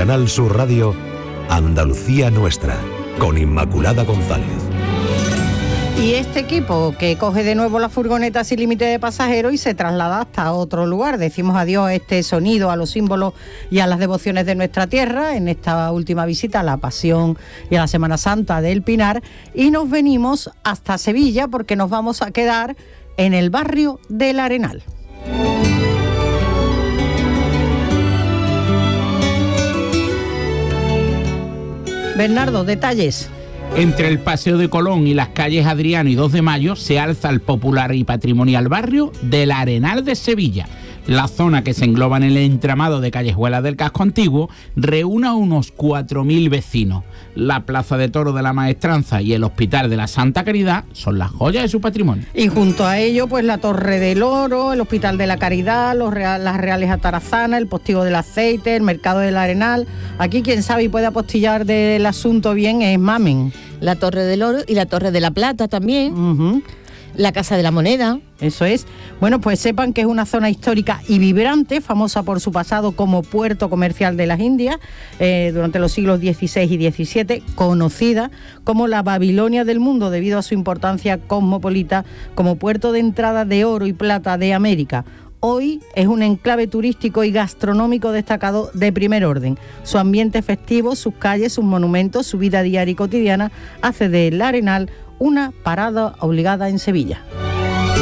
Canal Sur Radio, Andalucía Nuestra, con Inmaculada González. Y este equipo que coge de nuevo la furgoneta sin límite de pasajeros y se traslada hasta otro lugar. Decimos adiós a este sonido, a los símbolos y a las devociones de nuestra tierra en esta última visita a la Pasión y a la Semana Santa del Pinar, y nos venimos hasta Sevilla porque nos vamos a quedar en el barrio del Arenal. Bernardo, detalles. Entre el Paseo de Colón y las calles Adriano y 2 de Mayo se alza el popular y patrimonial barrio del Arenal de Sevilla. La zona, que se engloba en el entramado de callejuelas del casco antiguo, reúne a unos 4.000 vecinos. La Plaza de Toros de la Maestranza y el Hospital de la Santa Caridad son las joyas de su patrimonio. Y junto a ello, pues la Torre del Oro, el Hospital de la Caridad, las Reales Atarazanas, el Postigo del Aceite, el Mercado del Arenal. Aquí quien sabe y puede apostillar del asunto bien es Mamen. La Torre del Oro y la Torre de la Plata también. Uh-huh. La Casa de la Moneda. Eso es. Bueno, pues sepan que es una zona histórica y vibrante, famosa por su pasado como puerto comercial de las Indias durante los siglos XVI y XVII, conocida como la Babilonia del mundo debido a su importancia cosmopolita como puerto de entrada de oro y plata de América. Hoy es un enclave turístico y gastronómico destacado de primer orden. Su ambiente festivo, sus calles, sus monumentos, su vida diaria y cotidiana hace del Arenal una parada obligada en Sevilla.